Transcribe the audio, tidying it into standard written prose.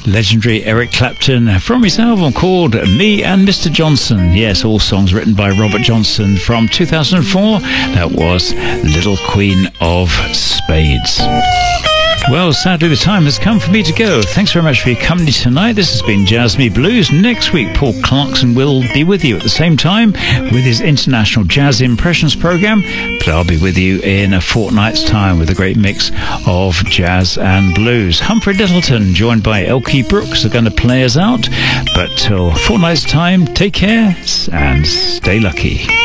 legendary Eric Clapton from his album called Me and Mr. Johnson. Yes, all songs written by Robert Johnson from 2004. That was Little Queen of Spades. Well, sadly, the time has come for me to go. Thanks very much for your company tonight. This has been Jazz Me Blues. Next week, Paul Clarkson will be with you at the same time with his International Jazz Impressions program. But I'll be with you in a fortnight's time with a great mix of jazz and blues. Humphrey Littleton, joined by Elkie Brooks, are going to play us out. But till fortnight's time, take care and stay lucky.